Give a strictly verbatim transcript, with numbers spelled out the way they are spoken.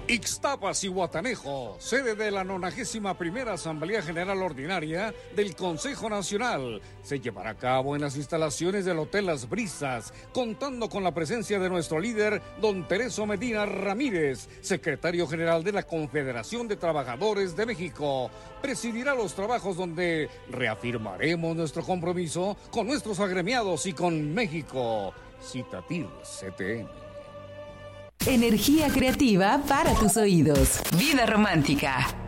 Ixtapas y Guatanejo, sede de la nonagésima primera Asamblea General Ordinaria del Consejo Nacional, se llevará a cabo en las instalaciones del Hotel Las Brisas, contando con la presencia de nuestro líder, don Tereso Medina Ramírez, secretario general de la Confederación de Trabajadores de México. Presidirá los trabajos donde reafirmaremos nuestro compromiso con nuestros agremiados y con México. Citatir C T N. Energía creativa para tus oídos. Vida romántica.